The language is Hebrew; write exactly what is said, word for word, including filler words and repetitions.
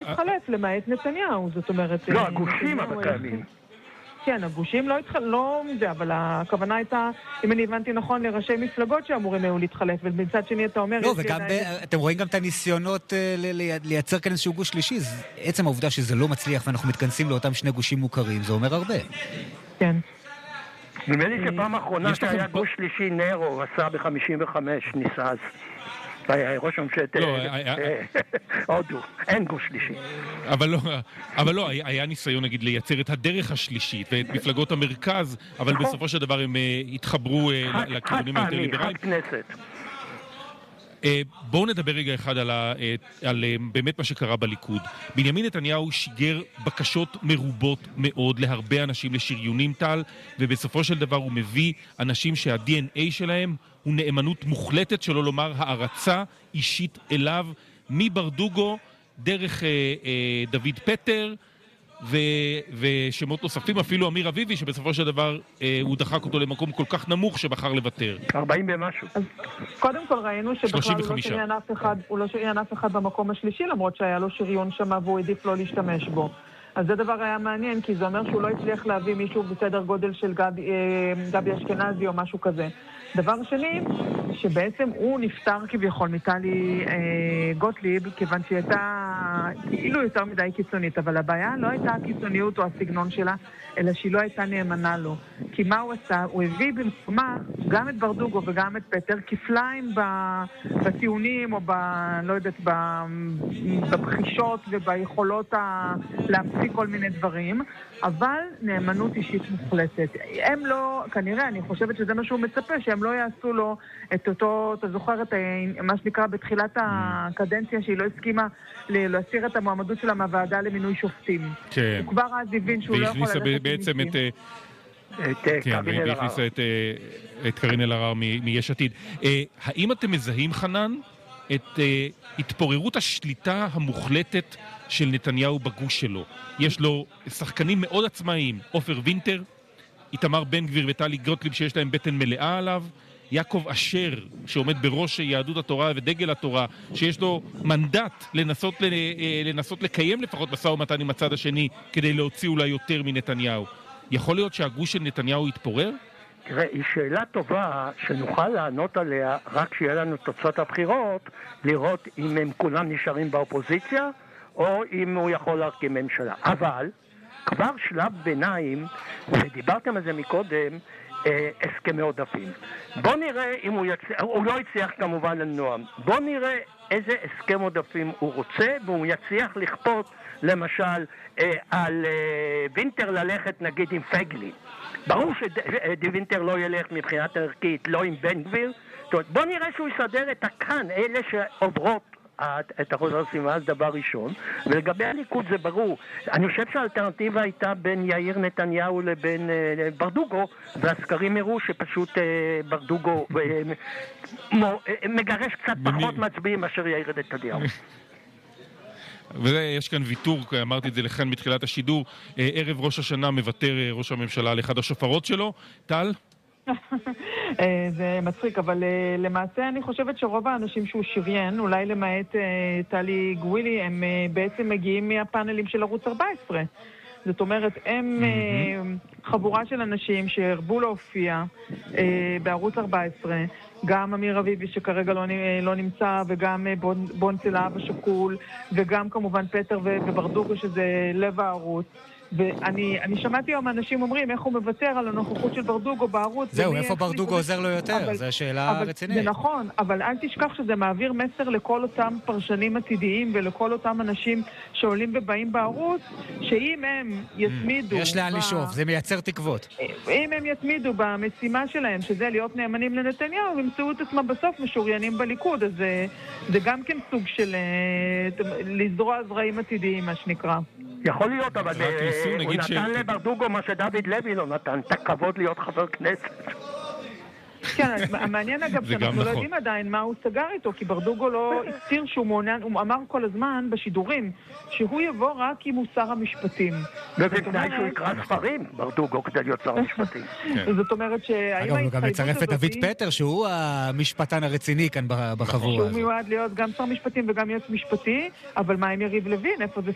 התחלף למעט נתניהו, זאת אומרת... לא, הגושים אבל קיימים. כן, הגושים לא התחלף, לא מזה, אבל הכוונה הייתה, אם אני הבנתי נכון, לראשי מפלגות שאמורים היו להתחלף, ובצד שני אתה אומר... לא, וגם אתם רואים גם את הניסיונות לייצר כאן איזשהו גוש שלישי, עצם העובדה שזה לא מצליח ואנחנו מתכנסים לאותם שני גושים מוכרים, זה אומר הרבה. כן. נדמה לי שפעם האחרונה שהיה גוש שלישי נרו, עשה ב-חמישים וחמש, ניסה אז. ראש הממשלת הודו, אין גוש שלישי. אבל לא, היה ניסיון נגיד לייצר את הדרך השלישית ואת מפלגות המרכז, אבל בסופו של דבר הם התחברו לכיוונים היותר ליברליים. חד כנסת. בואו נדבר רגע אחד על, ה, על באמת מה שקרה בליכוד. בנימין נתניהו שיגר בקשות מרובות מאוד להרבה אנשים לשריונים טל, ובסופו של דבר הוא מביא אנשים שה-די אן איי שלהם הוא נאמנות מוחלטת, שלא לומר הערצה אישית אליו, מברדוגו דרך אה, אה, דוד פטר ו, ושמות נוספים, אפילו אמיר אביבי, שבסופו של דבר אה, הוא דחק אותו למקום כל כך נמוך שבחר לוותר. ארבעים במשהו. אז קודם כל ראינו שבכלל הוא לא שריין אף אחד, הוא לא שריין אף אחד במקום השלישי, למרות שהיה לו שריון שם והוא העדיף לא להשתמש בו. אז זה דבר היה מעניין, כי זה אומר שהוא לא הצליח להביא מישהו בסדר גודל של גבי, גבי אשכנזי או משהו כזה. דבר שני, שבעצם הוא נפטר כביכול מטלי אה, גוטליב, כיוון שהיא הייתה כאילו יותר מדי קיצונית, אבל הבעיה לא הייתה הקיצוניות או הסגנון שלה, אלא שהיא לא הייתה נאמנה לו. כי מה הוא עשה? הוא הביא במקומה גם את ברדוגו וגם את פטר כפליים בטיעונים או ב... לא יודעת, בבחישות וביכולות ה... להפסיק כל מיני דברים, אבל נאמנות אישית מוחלטת. הם לא, כנראה, אני חושבת שזה מה שהוא מצפה, שהם לא יעשו לו את אותו, אתה זוכר את מה שנקרא בתחילת הקדנציה, שהיא לא הסכימה להסיר את המועמדות שלה מהוועדה למינוי שופטים. כן. הוא כבר אז הבין שהוא לא יכול ללכת והכניסה בעצם את... כן, והכניסה את קרין אלהרר מיש עתיד. האם אתם מזהים, חנן, את התפוררות השליטה המוחלטת של נתניהו בגוש שלו? יש לו שחקנים מאוד עצמאיים, עופר וינטר, איתמר בן גביר וטלי גוטליב שיש להם בטן מלאה עליו, יעקב אשר שעומד בראש יהדות התורה ודגל התורה, שיש לו מנדט לנסות, לנסות לקיים לפחות משא ומתן עם הצד השני כדי להוציא אולי יותר מנתניהו. יכול להיות שהגוש של נתניהו יתפורר? תראה, היא שאלה טובה שנוכל לענות עליה רק שיהיה לנו תוצאות הבחירות, לראות אם הם כולם נשארים באופוזיציה או אם הוא יכול להרכיב ממשלה. אבל כבר שלב ביניים, ודיברתם על זה מקודם, אה, הסכמי עודפים. בוא נראה אם הוא יצליח, הוא לא יצליח כמובן לנועם, בוא נראה איזה הסכם עודפים הוא רוצה, והוא יצליח לכפות למשל אה, על אה, וינטר ללכת נגיד עם פגלי. ברור שווינטר לא ילך מבחינת ערכית, לא עם בן גביר. בוא נראה שהוא יסדר את הכאן, אלה שעוברות את אחוז הסימה, זה דבר ראשון. ולגבי הליכוד זה ברור. אני חושב שהאלטרנטיבה הייתה בין יאיר נתניהו לבין uh, ברדוגו, והסקרים הראו שפשוט uh, ברדוגו uh, מו, uh, מגרש קצת פחות מצביעים מאשר יאיר נתניהו. ויש כאן ויתור, אמרתי את זה לכאן מתחילת השידור, ערב ראש השנה מבטר ראש הממשלה על אחד השופרות שלו. טל? זה מצחיק, אבל למעשה אני חושבת שרוב האנשים שהוא שריין, אולי למעט טלי גווילי, הם בעצם מגיעים מהפאנלים של ערוץ ארבע עשרה. זאת אומרת, הם חבורה של אנשים שהרבו להופיע בערוץ ארבע עשרה, גם אמיר אביבי שכרגע לא, לא נמצא, וגם בון, בונצל האב השקול, וגם כמובן פטר וברדוגו שזה לב הערוץ. ואני אני שמעתי היום אנשים אומרים איך הוא מוותר על הנוכחות של ברדוגו בערוץ. זהו, איפה ברדוגו עוזר לו יותר? זו שאלה רצינית. זה נכון, אבל אל תשכח שזה מעביר מסר לכל אותם פרשנים עתידיים ולכל אותם אנשים שעולים ובאים בערוץ, שאם הם יתמידו... יש לאן לשאוף, זה מייצר תקוות. אם הם יתמידו במשימה שלהם, שזה להיות נאמנים לנתניהו, הם ימצאו את עצמם בסוף משוריינים בליכוד, אז זה גם כן סוג של לזרוע זרעים עתידיים, מה שנקרא. יכול להיות, אבל הוא נתן לברדוגו מה שדוד לוי לא נתן, את הכבוד להיות חבר כנסת. כן, המעניין אגב שאנחנו לא יודעים עדיין מה הוא סגר איתו, כי ברדוגו לא הסתיר שהוא מעוניין, הוא אמר כל הזמן בשידורים שהוא יבוא רק אם הוא שר המשפטים. ובתנאי שהוא יקרא ספרים, ברדוגו, כדי להיות שר המשפטים. זאת אומרת שהאם אגב, הוא גם מצרף את דוד פטר, שהוא המשפטן הרציני כאן בחבורה. שהוא מיועד להיות גם שר משפטים וגם יועץ משפטי, אבל מה עם יריב לוין? איפה זה